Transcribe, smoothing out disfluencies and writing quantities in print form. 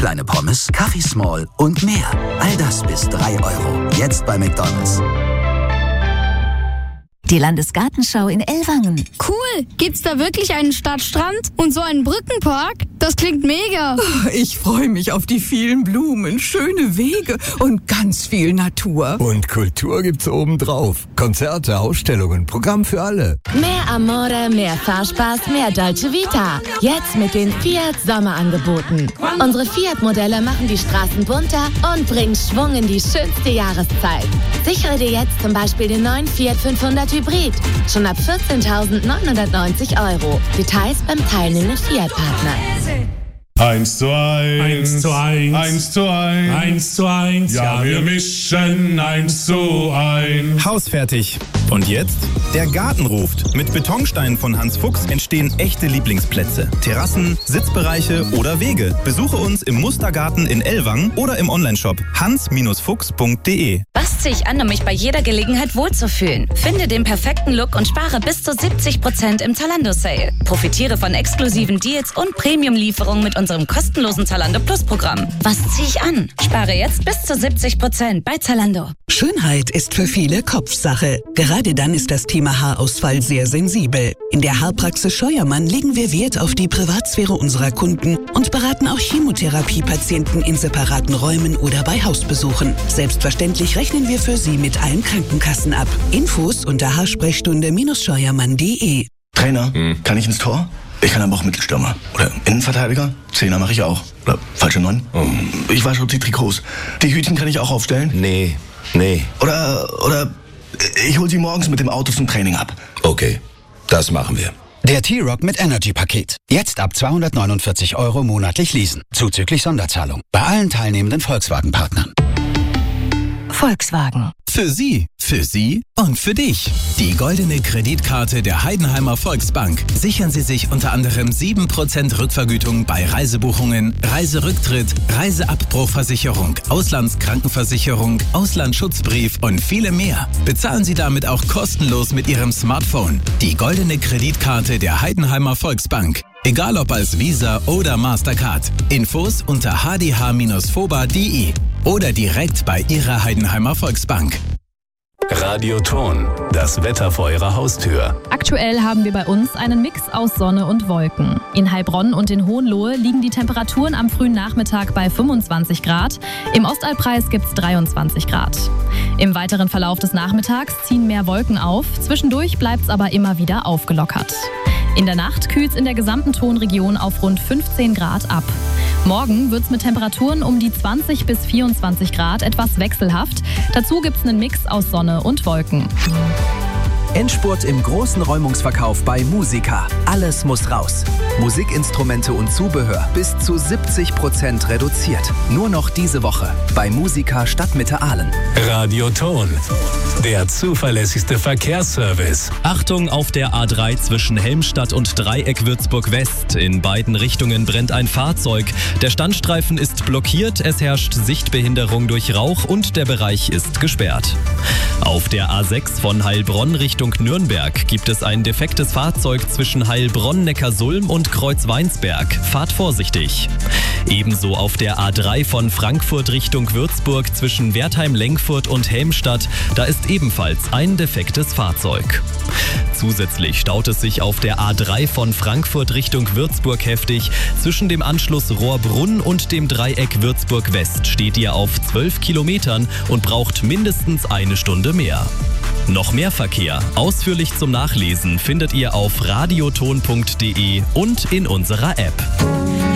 kleine Pommes, Kaffee Small und mehr. All das bis 3 €. Jetzt bei McDonald's. Die Landesgartenschau in Ellwangen. Cool! Gibt's da wirklich einen Stadtstrand und so einen Brückenpark? Das klingt mega. Ich freue mich auf die vielen Blumen, schöne Wege und ganz viel Natur. Und Kultur gibt's obendrauf. Konzerte, Ausstellungen, Programm für alle. Mehr Amore, mehr Fahrspaß, mehr Dolce Vita. Jetzt mit den Fiat Sommerangeboten. Unsere Fiat-Modelle machen die Straßen bunter und bringen Schwung in die schönste Jahreszeit. Sichere dir jetzt zum Beispiel den neuen Fiat 500 Hybrid. Schon ab 14.990 €. Details beim teilnehmenden Fiat-Partner. 1:1. 1:1. 1:1. 1:1. Ja, wir mischen 1:1. Hausfertig. Und jetzt? Der Garten ruft. Mit Betonsteinen von Hans Fuchs entstehen echte Lieblingsplätze. Terrassen, Sitzbereiche oder Wege. Besuche uns im Mustergarten in Ellwangen oder im Onlineshop hans-fuchs.de. Was ziehe ich an, um mich bei jeder Gelegenheit wohlzufühlen? Finde den perfekten Look und spare bis zu 70% im Zalando-Sale. Profitiere von exklusiven Deals und Premium-Lieferungen mit unserem kostenlosen Zalando Plus-Programm. Was ziehe ich an? Spare jetzt bis zu 70% bei Zalando. Schönheit ist für viele Kopfsache. Gerade dann ist das Thema Haarausfall sehr sensibel. In der Haarpraxis Scheuermann legen wir Wert auf die Privatsphäre unserer Kunden und beraten auch Chemotherapiepatienten in separaten Räumen oder bei Hausbesuchen. Selbstverständlich rechnen wir für Sie mit allen Krankenkassen ab. Infos unter haarsprechstunde-scheuermann.de. Trainer, kann ich ins Tor? Ich kann aber auch Mittelstürmer. Oder Innenverteidiger. Zehner mache ich auch. Oder falsche 9. Ich wasche die Trikots. Die Hütchen kann ich auch aufstellen? Nee. Oder ich hol sie morgens mit dem Auto zum Training ab. Okay, das machen wir. Der T-Rock mit Energy-Paket. Jetzt ab 249 € monatlich leasen. Zuzüglich Sonderzahlung. Bei allen teilnehmenden Volkswagen-Partnern. Volkswagen. Für Sie und für dich. Die goldene Kreditkarte der Heidenheimer Volksbank. Sichern Sie sich unter anderem 7% Rückvergütung bei Reisebuchungen, Reiserücktritt, Reiseabbruchversicherung, Auslandskrankenversicherung, Auslandsschutzbrief und viele mehr. Bezahlen Sie damit auch kostenlos mit Ihrem Smartphone. Die goldene Kreditkarte der Heidenheimer Volksbank. Egal ob als Visa oder Mastercard. Infos unter hdh-foba.de oder direkt bei Ihrer Heidenheimer Volksbank. Radioton, das Wetter vor Ihrer Haustür. Aktuell haben wir bei uns einen Mix aus Sonne und Wolken. In Heilbronn und in Hohenlohe liegen die Temperaturen am frühen Nachmittag bei 25 Grad. Im Ostalbkreis gibt es 23 Grad. Im weiteren Verlauf des Nachmittags ziehen mehr Wolken auf. Zwischendurch bleibt es aber immer wieder aufgelockert. In der Nacht kühlt es in der gesamten Tonregion auf rund 15 Grad ab. Morgen wird es mit Temperaturen um die 20 bis 24 Grad etwas wechselhaft. Dazu gibt es einen Mix aus Sonne und Wolken. Endspurt im großen Räumungsverkauf bei Musica. Alles muss raus. Musikinstrumente und Zubehör bis zu 70% reduziert. Nur noch diese Woche bei Musica Stadtmitte Aalen. Radioton, der zuverlässigste Verkehrsservice. Achtung auf der A3 zwischen Helmstadt und Dreieck Würzburg West. In beiden Richtungen brennt ein Fahrzeug. Der Standstreifen ist blockiert, es herrscht Sichtbehinderung durch Rauch und der Bereich ist gesperrt. Auf der A6 von Heilbronn Richtung Nürnberg gibt es ein defektes Fahrzeug zwischen Heilbronn-Neckarsulm und Kreuzweinsberg. Fahrt vorsichtig. Ebenso auf der A3 von Frankfurt Richtung Würzburg zwischen Wertheim-Lenkfurt und Helmstadt. Da ist ebenfalls ein defektes Fahrzeug. Zusätzlich staut es sich auf der A3 von Frankfurt Richtung Würzburg heftig. Zwischen dem Anschluss Rohrbrunn und dem Dreieck Würzburg West steht ihr auf 12 Kilometern und braucht mindestens eine Stunde mehr. Noch mehr Verkehr, ausführlich zum Nachlesen, findet ihr auf radioton.de und in unserer App.